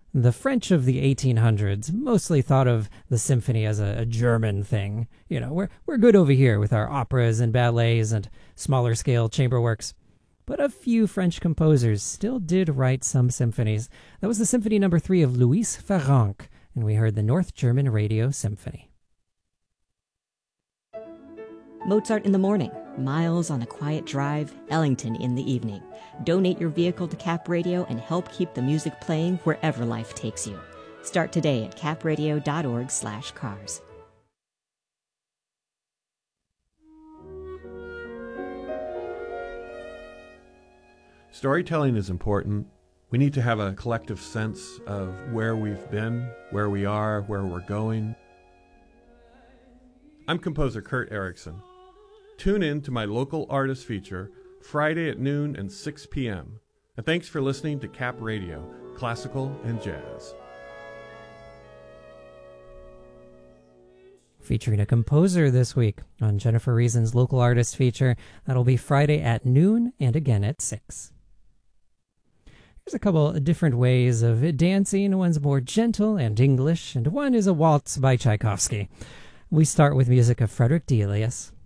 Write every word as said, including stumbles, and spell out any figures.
The French of the eighteen hundreds mostly thought of the symphony as a, a German thing. You know, we're, we're good over here with our operas and ballets and smaller scale chamber works. But a few French composers still did write some symphonies. That was the Symphony Number three of Louis Ferranc, and we heard the North German Radio Symphony. Mozart in the morning, Miles on a quiet drive, Ellington in the evening. Donate your vehicle to Cap Radio and help keep the music playing wherever life takes you. Start today at capradio.org slash cars. Storytelling is important. We need to have a collective sense of where we've been, where we are, where we're going. I'm composer Kurt Erickson. Tune in to my local artist feature Friday at noon and six p.m. And thanks for listening to Cap Radio, Classical and Jazz. Featuring a composer this week on Jennifer Reason's local artist feature. That'll be Friday at noon and again at six. There's a couple of different ways of dancing. One's more gentle and English, and one is a waltz by Tchaikovsky. We start with music of Frederick Delius.